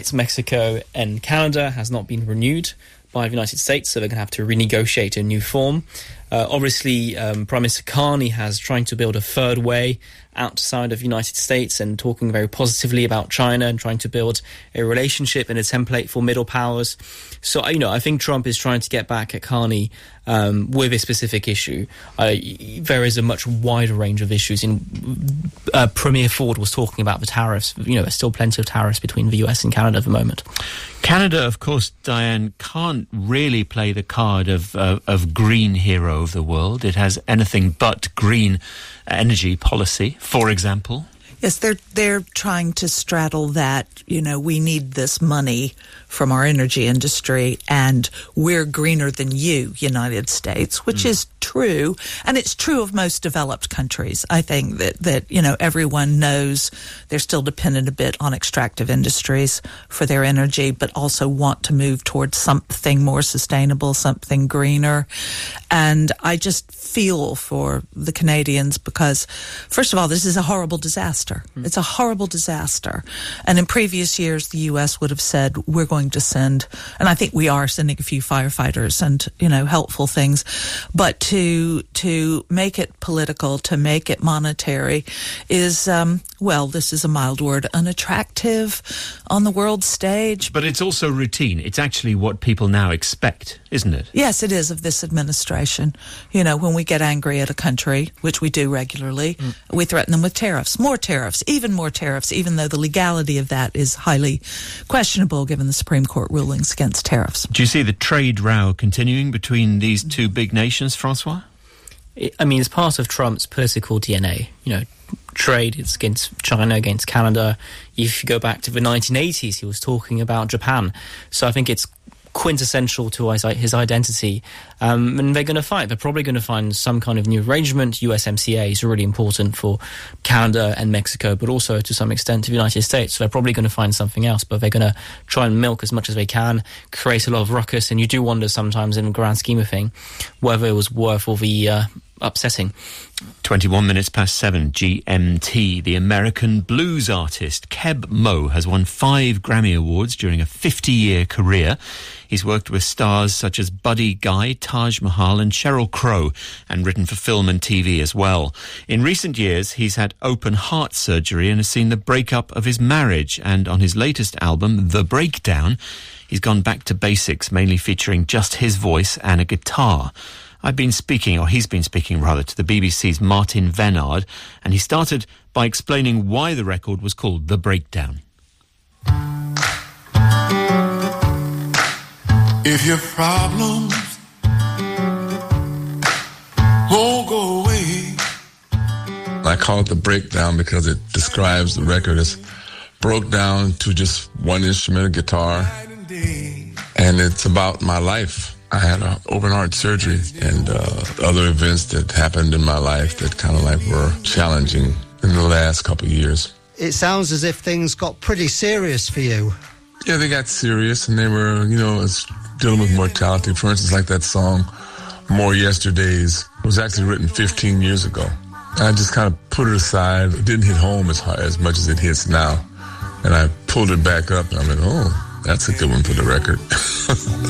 Mexico and Canada has not been renewed by the United States, so they're going to have to renegotiate a new form. Obviously, Prime Minister Carney has trying to build a third way outside of the United States and talking very positively about China and trying to build a relationship and a template for middle powers. So, I think Trump is trying to get back at Carney with a specific issue. There is a much wider range of issues. Premier Ford was talking about the tariffs. There's still plenty of tariffs between the US and Canada at the moment. Canada, of course, Diane, can't really play the card of green hero of the world. It has anything but green energy policy, for example. Yes, they're trying to straddle that, we need this money from our energy industry and we're greener than you, United States, which is true. And it's true of most developed countries. I think that everyone knows they're still dependent a bit on extractive industries for their energy, but also want to move towards something more sustainable, something greener. And I just feel for the Canadians because, first of all, this is a horrible disaster. It's a horrible disaster. And in previous years, the U.S. would have said, we're going to send, and I think we are sending a few firefighters and, helpful things. But to make it political, to make it monetary is, this is a mild word, unattractive on the world stage. But it's also routine. It's actually what people now expect, isn't it? Yes, it is of this administration. When we get angry at a country, which we do regularly, we threaten them with tariffs, even more tariffs, even though the legality of that is highly questionable given the Supreme Court rulings against tariffs. Do you see the trade row continuing between these two big nations, Francois? It's part of Trump's political DNA. Trade, it's against China, against Canada. If you go back to the 1980s, he was talking about Japan. So I think it's quintessential to his identity, and they're going to fight. They're probably going to find some kind of new arrangement. USMCA is really important for Canada and Mexico, but also to some extent to the United States. So they're probably going to find something else, but they're going to try and milk as much as they can, create a lot of ruckus, and you do wonder sometimes in the grand scheme of things whether it was worth all the upsetting. 21 minutes past 7 GMT. The American blues artist Keb Mo has won 5 Grammy Awards during a 50-year career. He's worked with stars such as Buddy Guy, Taj Mahal and Sheryl Crow, and written for film and TV as well. In recent years, he's had open heart surgery and has seen the breakup of his marriage. And on his latest album, The Breakdown, he's gone back to basics, mainly featuring just his voice and a guitar. He's been speaking to the BBC's Martin Vennard, and he started by explaining why the record was called The Breakdown. If your problems won't go away. I call it The Breakdown because it describes the record as broke down to just one instrument, a guitar, and it's about my life. I had an open heart surgery and other events that happened in my life that kind of were challenging in the last couple of years. It sounds as if things got pretty serious for you. Yeah, they got serious and they were, dealing with mortality. For instance, like that song, More Yesterdays, was actually written 15 years ago. I just kind of put it aside. It didn't hit home as much as it hits now. And I pulled it back up and I'm like, oh, that's a good one for the record.